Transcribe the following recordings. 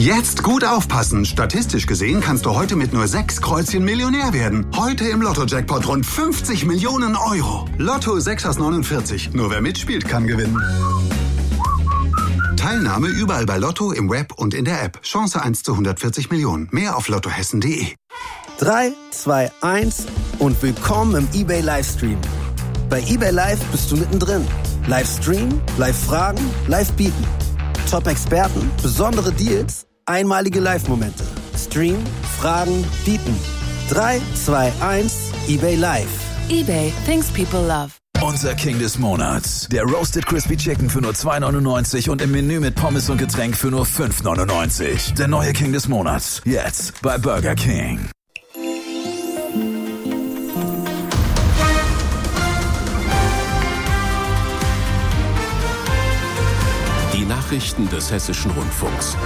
Jetzt gut aufpassen. Statistisch gesehen kannst du heute mit nur 6 Kreuzchen Millionär werden. Heute im Lotto-Jackpot rund 50 Millionen Euro. Lotto 6 aus 49. Nur wer mitspielt, kann gewinnen. Teilnahme überall bei Lotto, im Web und in der App. Chance 1 zu 140 Millionen. Mehr auf lottohessen.de. 3, 2, 1 und willkommen im eBay Livestream. Bei eBay Live bist du mittendrin. Livestream, Live-Fragen, Live-Bieten. Top-Experten, besondere Deals, einmalige Live-Momente. Stream, Fragen, Bieten. 3, 2, 1, eBay Live. eBay, things people love. Unser King des Monats. Der Roasted Crispy Chicken für nur $2,99 und im Menü mit Pommes und Getränk für nur $5,99. Der neue King des Monats. Jetzt bei Burger King. Die Nachrichten des Hessischen Rundfunks.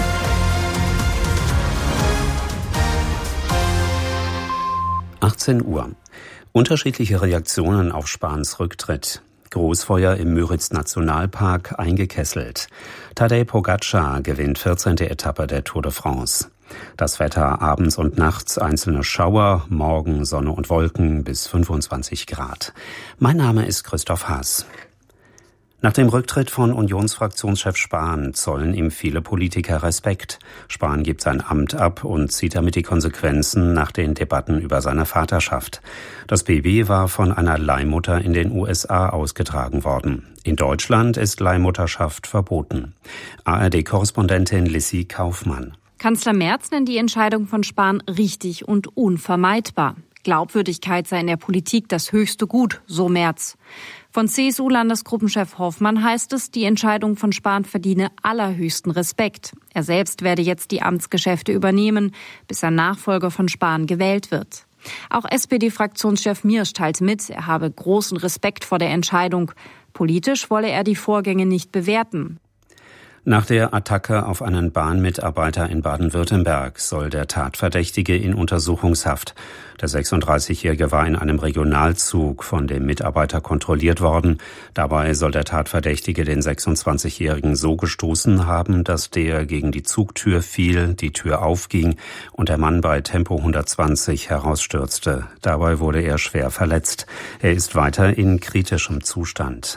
(18 Uhr). Unterschiedliche Reaktionen auf Spahns Rücktritt. Großfeuer im Müritz-Nationalpark eingekesselt. Tadej Pogačar gewinnt 14. Etappe der Tour de France. Das Wetter abends und nachts einzelne Schauer, morgen Sonne und Wolken bis 25 Grad. Mein Name ist Christoph Haas. Nach dem Rücktritt von Unionsfraktionschef Spahn zollen ihm viele Politiker Respekt. Spahn gibt sein Amt ab und zieht damit die Konsequenzen nach den Debatten über seine Vaterschaft. Das Baby war von einer Leihmutter in den USA ausgetragen worden. In Deutschland ist Leihmutterschaft verboten. ARD-Korrespondentin Lissy Kaufmann. Kanzler Merz nennt die Entscheidung von Spahn richtig und unvermeidbar. Glaubwürdigkeit sei in der Politik das höchste Gut, so Merz. Von CSU-Landesgruppenchef Hoffmann heißt es, die Entscheidung von Spahn verdiene allerhöchsten Respekt. Er selbst werde jetzt die Amtsgeschäfte übernehmen, bis ein Nachfolger von Spahn gewählt wird. Auch SPD-Fraktionschef Miersch teilt mit, er habe großen Respekt vor der Entscheidung. Politisch wolle er die Vorgänge nicht bewerten. Nach der Attacke auf einen Bahnmitarbeiter in Baden-Württemberg soll der Tatverdächtige in Untersuchungshaft. Der 36-Jährige war in einem Regionalzug von dem Mitarbeiter kontrolliert worden. Dabei soll der Tatverdächtige den 26-Jährigen so gestoßen haben, dass der gegen die Zugtür fiel, die Tür aufging und der Mann bei Tempo 120 herausstürzte. Dabei wurde er schwer verletzt. Er ist weiter in kritischem Zustand.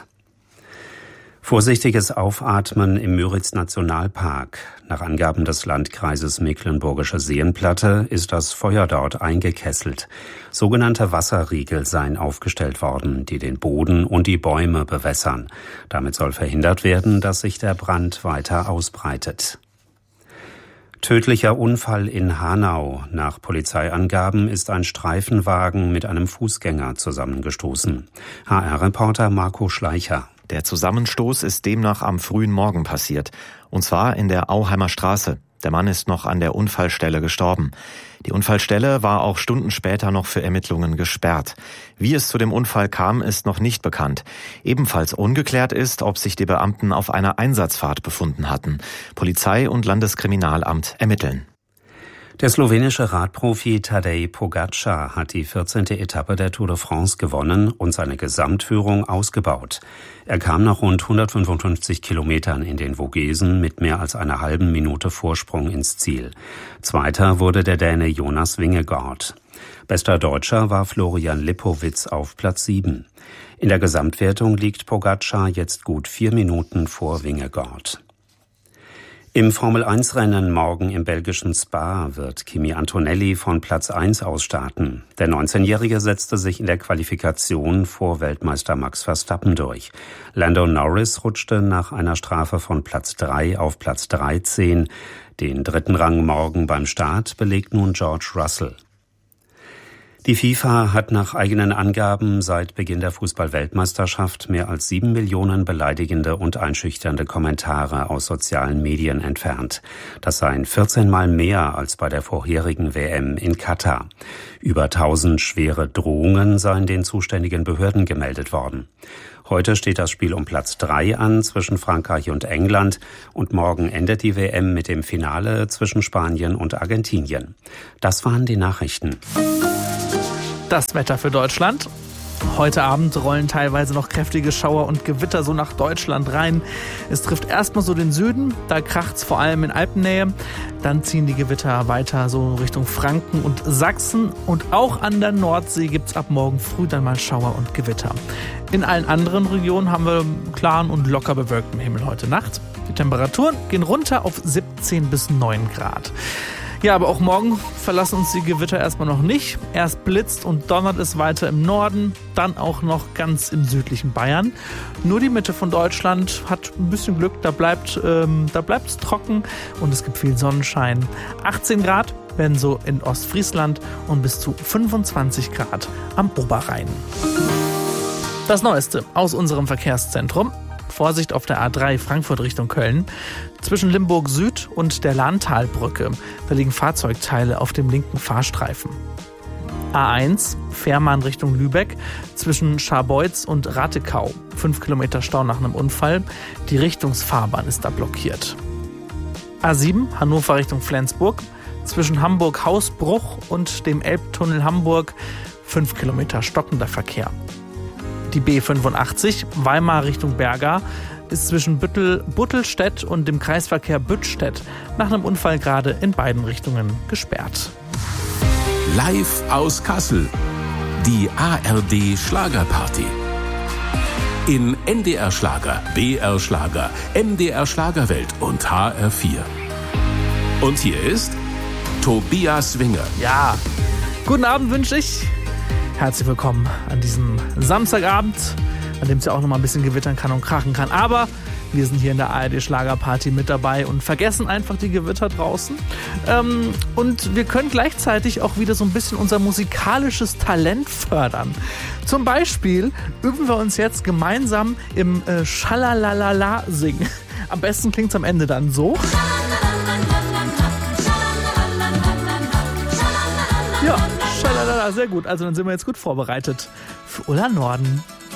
Vorsichtiges Aufatmen im Müritz-Nationalpark. Nach Angaben des Landkreises Mecklenburgische Seenplatte ist das Feuer dort eingekesselt. Sogenannte Wasserriegel seien aufgestellt worden, die den Boden und die Bäume bewässern. Damit soll verhindert werden, dass sich der Brand weiter ausbreitet. Tödlicher Unfall in Hanau. Nach Polizeiangaben ist ein Streifenwagen mit einem Fußgänger zusammengestoßen. HR-Reporter Marco Schleicher. Der Zusammenstoß ist demnach am frühen Morgen passiert. Und zwar in der Auheimer Straße. Der Mann ist noch an der Unfallstelle gestorben. Die Unfallstelle war auch Stunden später noch für Ermittlungen gesperrt. Wie es zu dem Unfall kam, ist noch nicht bekannt. Ebenfalls ungeklärt ist, ob sich die Beamten auf einer Einsatzfahrt befunden hatten. Polizei und Landeskriminalamt ermitteln. Der slowenische Radprofi Tadej Pogačar hat die 14. Etappe der Tour de France gewonnen und seine Gesamtführung ausgebaut. Er kam nach rund 155 Kilometern in den Vogesen mit mehr als einer halben Minute Vorsprung ins Ziel. Zweiter wurde der Däne Jonas Vingegaard. Bester Deutscher war Florian Lipowitz auf Platz 7. In der Gesamtwertung liegt Pogačar jetzt gut 4 Minuten vor Vingegaard. Im Formel-1-Rennen morgen im belgischen Spa wird Kimi Antonelli von Platz 1 aus starten. Der 19-Jährige setzte sich in der Qualifikation vor Weltmeister Max Verstappen durch. Lando Norris rutschte nach einer Strafe von Platz 3 auf Platz 13. Den dritten Rang morgen beim Start belegt nun George Russell. Die FIFA hat nach eigenen Angaben seit Beginn der Fußball-Weltmeisterschaft mehr als 7 Millionen beleidigende und einschüchternde Kommentare aus sozialen Medien entfernt. Das seien 14 Mal mehr als bei der vorherigen WM in Katar. Über 1000 schwere Drohungen seien den zuständigen Behörden gemeldet worden. Heute steht das Spiel um Platz 3 an zwischen Frankreich und England und morgen endet die WM mit dem Finale zwischen Spanien und Argentinien. Das waren die Nachrichten. Das Wetter für Deutschland. Heute Abend rollen teilweise noch kräftige Schauer und Gewitter so nach Deutschland rein. Es trifft erstmal so den Süden, da kracht's vor allem in Alpennähe. Dann ziehen die Gewitter weiter so Richtung Franken und Sachsen. Und auch an der Nordsee gibt's ab morgen früh dann mal Schauer und Gewitter. In allen anderen Regionen haben wir klaren und locker bewölkten Himmel heute Nacht. Die Temperaturen gehen runter auf 17 bis 9 Grad. Ja, aber auch morgen verlassen uns die Gewitter erstmal noch nicht. Erst blitzt und donnert es weiter im Norden, dann auch noch ganz im südlichen Bayern. Nur die Mitte von Deutschland hat ein bisschen Glück, da bleibt's trocken und es gibt viel Sonnenschein. 18 Grad werden so in Ostfriesland und bis zu 25 Grad am Oberrhein. Das Neueste aus unserem Verkehrszentrum. Vorsicht auf der A3 Frankfurt Richtung Köln. Zwischen Limburg Süd und der Lahntalbrücke. Da liegen Fahrzeugteile auf dem linken Fahrstreifen. A1 Fährmann Richtung Lübeck. Zwischen Scharbeutz und Ratekau. 5 Kilometer Stau nach einem Unfall. Die Richtungsfahrbahn ist da blockiert. A7 Hannover Richtung Flensburg. Zwischen Hamburg-Hausbruch und dem Elbtunnel Hamburg. 5 Kilometer stockender Verkehr. Die B85 Weimar Richtung Berga ist zwischen Buttelstedt und dem Kreisverkehr Büttstedt nach einem Unfall gerade in beiden Richtungen gesperrt. Live aus Kassel. Die ARD Schlagerparty. In NDR Schlager, BR Schlager, MDR Schlagerwelt und HR4. Und hier ist Tobias Winger. Ja, guten Abend wünsche ich. Herzlich willkommen an diesem Samstagabend, an dem es ja auch noch mal ein bisschen gewittern kann und krachen kann. Aber wir sind hier in der ARD Schlagerparty mit dabei und vergessen einfach die Gewitter draußen. Und wir können gleichzeitig auch wieder so ein bisschen unser musikalisches Talent fördern. Zum Beispiel üben wir uns jetzt gemeinsam im Schalalala singen. Am besten klingt es am Ende dann so. Ja, schalalala, sehr gut. Also dann sind wir jetzt gut vorbereitet für Ulla Norden.